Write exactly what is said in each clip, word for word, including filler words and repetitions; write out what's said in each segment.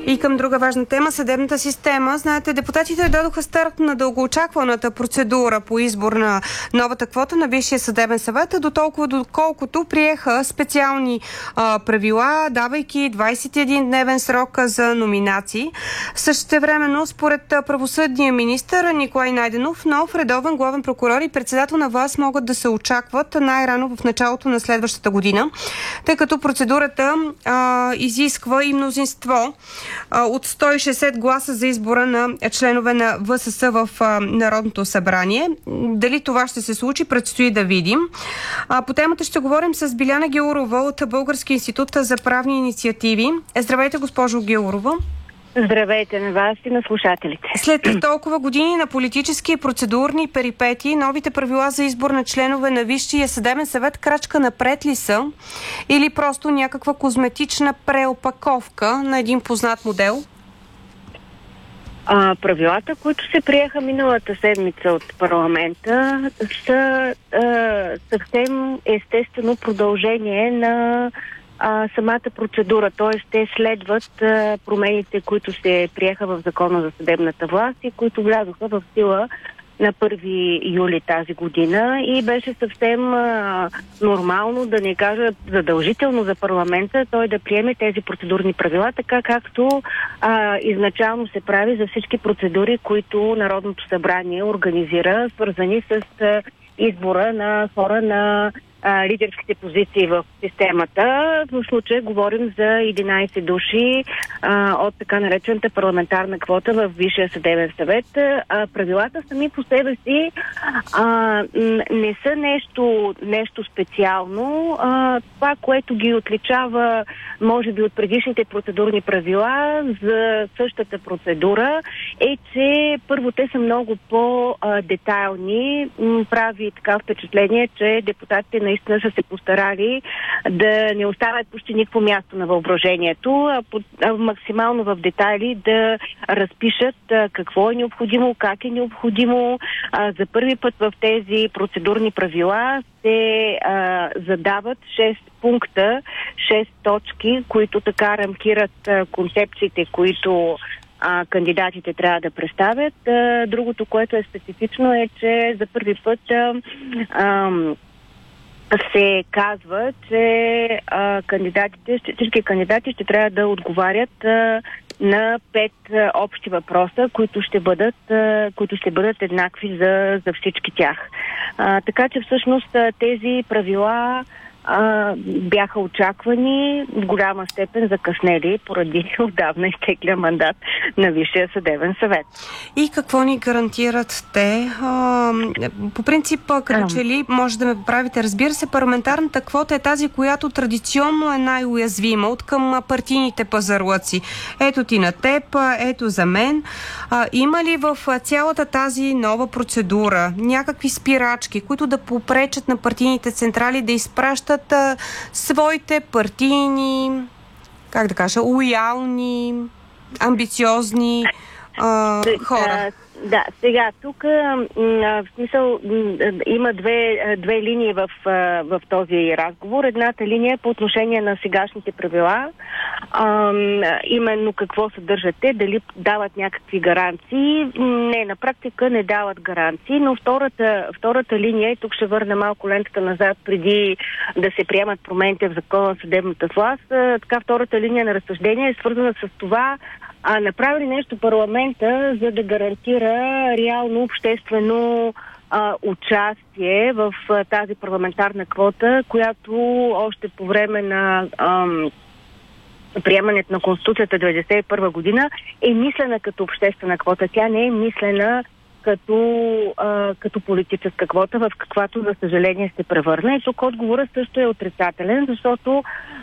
И към друга важна тема, съдебната система. Знаете, депутатите дадоха старт на дългоочакваната процедура по избор на новата квота на Висшия съдебен съвет, до толкова доколкото приеха специални а, правила, давайки двадесет и един дневен срок за номинации. Същевременно, според правосъдния министър Николай Найденов, нов редовен главен прокурор и председател на власт могат да се очакват най-рано в началото на следващата година, тъй като процедурата а, изисква и мнозинство а, от сто и шестдесет гласа за избора на членове на ВСС в а, Народното събрание. Дали това ще се случи, предстои да видим. А, по темата ще говорим с Биляна Гяурова от Българския институт за правни инициативи. Здравейте, госпожо Гяурова. Здравейте на вас и на слушателите. След толкова години на политически и процедурни перипетии, новите правила за избор на членове на Висшия съдебен съвет крачка напред ли са или просто някаква козметична преопаковка на един познат модел? А, правилата, които се приеха миналата седмица от парламента, са а, съвсем естествено продължение на А, самата процедура, т.е. те следват а, промените, които се приеха в Закона за съдебната власт и които влязоха в сила на първи юли тази година и беше съвсем а, нормално, да не кажа задължително за парламента, той да приеме тези процедурни правила, така както а, изначално се прави за всички процедури, които Народното събрание организира, свързани с а, избора на хора на а, лидерските позиции в системата. В случая говорим за единадесет души а, от така наречената парламентарна квота в Висшия съдебен съвет. А, правилата сами по себе си а, не са нещо, нещо специално. А, това, което ги отличава, може би, от предишните процедурни правила за същата процедура, е, че първо те са много по-детайлни. Прави така впечатление, че депутатите наистина са се постарали да не оставят почти никакво място на въображението, а, по, а максимално в детайли да разпишат а, какво е необходимо, как е необходимо. А, за първи път в тези процедурни правила се а, задават шест пункта, шест точки, които така рамкират а, концепциите, които а, кандидатите трябва да представят. А, другото, което е специфично, е, че за първи път а, а, се казва, че а, кандидатите, всички кандидати ще трябва да отговарят а, на пет а, общи въпроса, които ще бъдат, а, които ще бъдат еднакви за, за всички тях. А, така че всъщност тези правила а, бяха очаквани, в голяма степен закъснели поради отдавна изтеклия мандат на Висшия съдебен съвет. И какво ни гарантират те? А, по принцип, като че ли може да ме поправите, разбира се, парламентарната квота е тази, която традиционно е най-уязвима от към партийните пазарлъци. Ето ти на теб, ето за мен. А, има ли в цялата тази нова процедура някакви спирачки, които да попречат на партийните централи да изпращат а, своите партийни, как да кажа, лоялни, амбициозни а, хора? Да, сега тук в смисъл има две, две линии в, в този разговор. Едната линия е по отношение на сегашните правила, а, именно какво съдържат те, дали дават някакви гаранции. Не, на практика не дават гаранции, но втората, втората линия, и тук ще върна малко лентата назад преди да се приемат промените в Закона за съдебната власт, така втората линия на разсъждение е свързана с това, а направи нещо парламента, за да гарантира реално обществено а, участие в а, тази парламентарна квота, която още по време на ам, приемането на Конституцията деветдесет и първа година е мислена като обществена квота. Тя не е мислена като, а, като политическа квота, в каквато, за съжаление, се превърна. И тук отговорът също е отрицателен, защото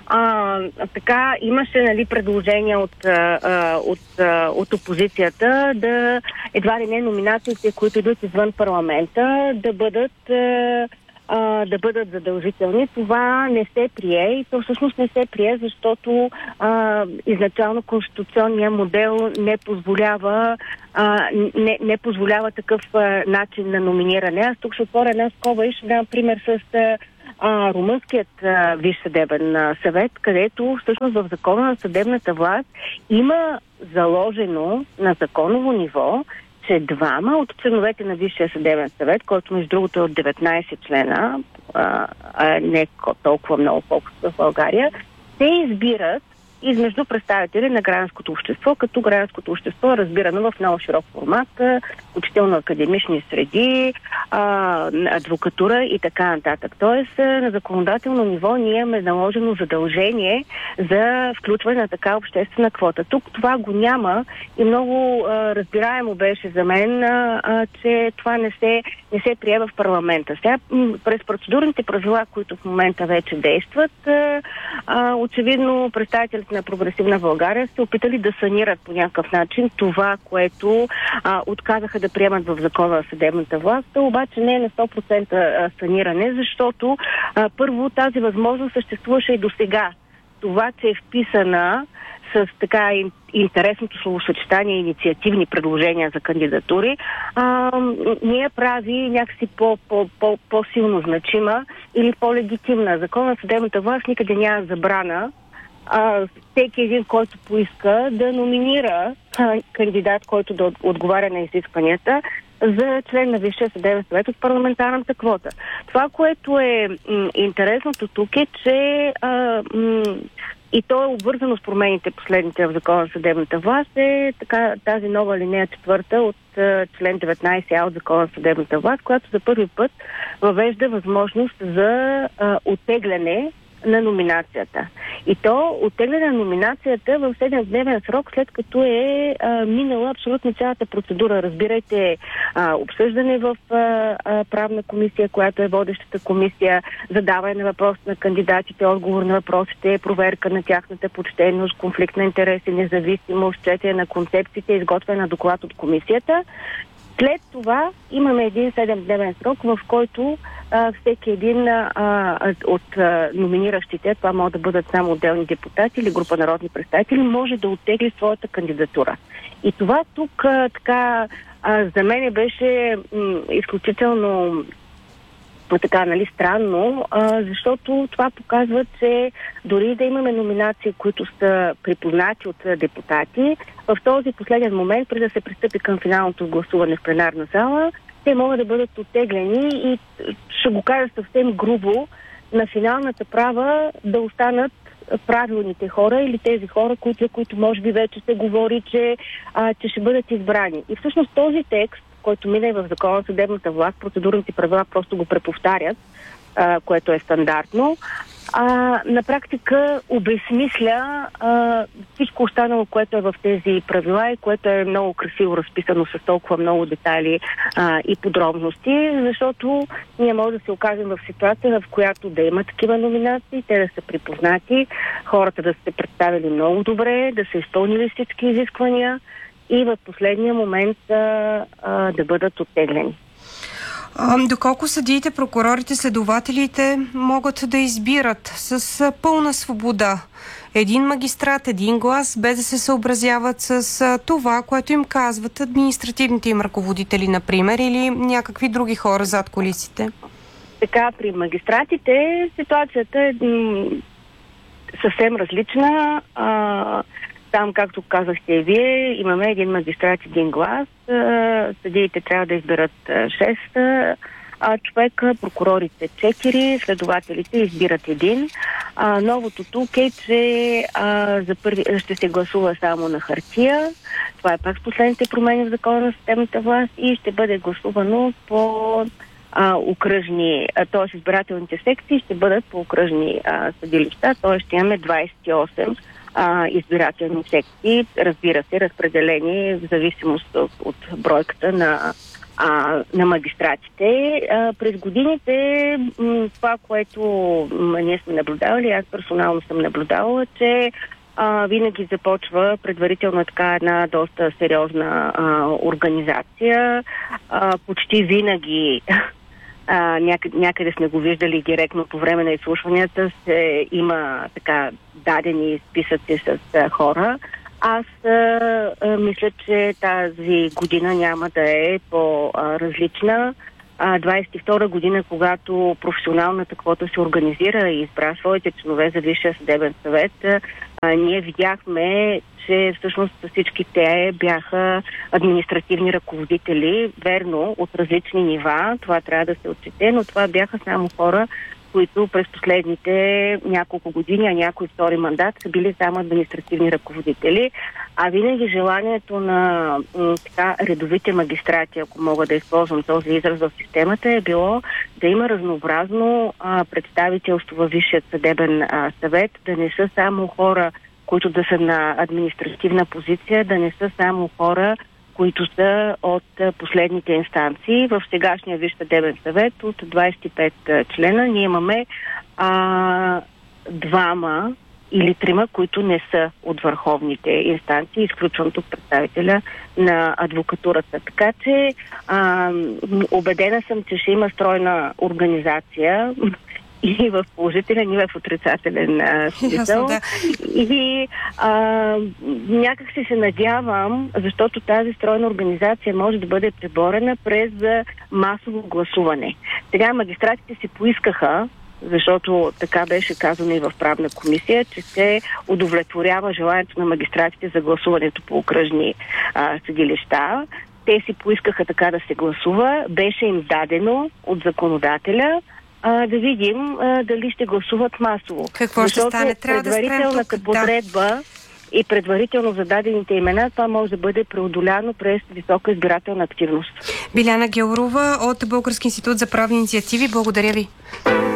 а, така имаше, нали, предложения от, а, от, а, от опозицията да едва ли не номинациите, които идват извън парламента, да бъдат а, а, да бъдат задължителни. Това не се прие и то всъщност не се прие, защото а, изначално конституционният модел не позволява а, не, не позволява такъв а, начин на номиниране. Аз тук ще отворя една скоба и ще дам пример с а, а, румънският а, Висш съдебен а, съвет, където всъщност в закона на съдебната власт има заложено на законово ниво, че двама от членовете на Висшия съдебен съвет, който между другото е от деветнайсет члена, а, а не толкова много колкото в България, се избират измежду представители на гражданското общество, като гражданското общество е разбирано в много широк формат, включително академични среди, а, адвокатура и така нататък. Тоест, на законодателно ниво ние имаме наложено задължение за включване на така обществена квота. Тук това го няма и много а, разбираемо беше за мен, а, а, че това не се, не се приема в парламента. Сега, през процедурните правила, които в момента вече действат, а, а, очевидно представителите на Прогресивна България се опитали да санират по някакъв начин това, което а, отказаха да приемат в закона на съдебната власт, обаче не е на сто процента саниране, защото а, първо тази възможност съществуваше и до сега. Това, че е вписана с така интересното словосъчетание, инициативни предложения за кандидатури, а, не я прави някакси по, по, по, по-силно значима или по-легитимна. Закон на съдебната власт никъде няма забрана а, всеки един, който поиска да номинира а, кандидат, който да отговаря на изискванията за член на Висшия съдебен съвет от парламентарната квота. Това, което е м- интересното тук е, че а, м- и то е обвързано с промените последните в закона на съдебната власт, е така, тази нова алинея четвърта от а, член деветнайсет а от закона на съдебната власт, която за първи път въвежда възможност за а, оттегляне на номинацията. И то оттегляне на номинацията в седемдневен срок, след като е а, минала абсолютно цялата процедура. Разбирайте, а, обсъждане в а, а, правна комисия, която е водещата комисия, задаване на въпроси на кандидатите, отговор на въпросите, проверка на тяхната почтеност, конфликт на интереси, независимост, четене на концепциите, изготвяне на доклад от комисията. След това имаме един седемдневен срок, в който а, всеки един а, от а, номиниращите, това могат да бъдат само отделни депутати или група народни представители, може да оттегли своята кандидатура. И това тук а, така а, за мен беше м, изключително така, нали, странно, а, защото това показва, че дори да имаме номинации, които са припознати от депутати, в този последен момент, преди да се пристъпи към финалното гласуване в пленарна зала, те могат да бъдат оттеглени и ще го кажа съвсем грубо, на финалната права да останат правилните хора или тези хора, които, които може би вече се говори, че, а, че ще бъдат избрани. И всъщност този текст, който мина и в закона на съдебната власт, процедурните правила просто го преповтарят, а, което е стандартно, а, на практика обезсмисля а, всичко останало, което е в тези правила и което е много красиво разписано с толкова много детайли а, и подробности, защото ние може да се окажем в ситуация, в която да има такива номинации, те да са припознати, хората да са се представили много добре, да са изпълнили всички изисквания и в последния момент а, а, да бъдат оттеглени. А, доколко съдиите, прокурорите, следователите могат да избират с пълна свобода един магистрат, един глас, без да се съобразяват с това, което им казват административните им ръководители, например, или някакви други хора зад кулисите? Така, при магистратите ситуацията е м- съвсем различна. А, Там, както казахте и вие, имаме един магистрат, един глас. Съдиите трябва да изберат шест човека, прокурорите четири, следователите избират един. А, новото тук е, че а, за първи ще се гласува само на хартия. Това е пак с последните промени в закона на съдебната власт и ще бъде гласувано по а, окръжни, т.е. избирателните секции ще бъдат по окръжни а, съдилища, т.е. ще имаме двадесет и осем А, избирателни секции, разбира се, разпределени в зависимост от, от бройката на, а, на магистратите. А, през годините м, това, което м, ние сме наблюдавали, аз персонално съм наблюдавала, че а, винаги започва предварително така една доста сериозна а, организация. А, почти винаги Uh, някъде, някъде сме го виждали директно по време на изслушванията, се, има така дадени списъци с uh, хора. Аз uh, uh, мисля, че тази година няма да е по-различна. двадесет и втора година, когато професионалната квота се организира и избра своите членове за Висшия съдебен съвет, а, ние видяхме, че всъщност всички те бяха административни ръководители, верно, от различни нива, това трябва да се отчете, но това бяха само хора, които през последните няколко години, а някой втори мандат са били само административни ръководители, а винаги желанието на м, така, редовите магистрати, ако мога да използвам този израз в системата, е било да има разнообразно а, представителство във Висшия съдебен а, съвет, да не са само хора, които да са на административна позиция, да не са само хора, които са от последните инстанции. В сегашния Висш съдебен съвет от двадесет и пет члена ние имаме а, двама или трима, които не са от върховните инстанции, изключвам тук представителя на адвокатурата. Така че а, убедена съм, че ще има стройна организация и в положителен, и в отрицателен а, смисъл. Да. И а, някак си се надявам, защото тази стройна организация може да бъде преборена през масово гласуване. Сега магистратите си поискаха, защото така беше казано и в правна комисия, че се удовлетворява желанието на магистратите за гласуването по окръжни а, съдилища. Те си поискаха така да се гласува. Беше им дадено от законодателя а, да видим а, дали ще гласуват масово. Какво защото ще стане? Трябва предварителната да подредба да. и предварително зададените имена, това може да бъде преодоляно през висока избирателна активност. Биляна Гяурова от Български институт за правни инициативи. Благодаря ви.